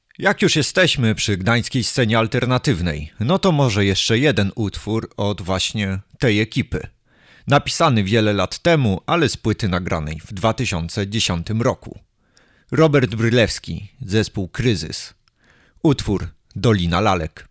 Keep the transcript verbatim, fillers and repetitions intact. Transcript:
Jak już jesteśmy przy gdańskiej scenie alternatywnej, no to może jeszcze jeden utwór od właśnie tej ekipy. Napisany wiele lat temu, ale z płyty nagranej w dwa tysiące dziesiątym roku. Robert Brylewski, zespół Kryzys. Utwór Dolina Lalek.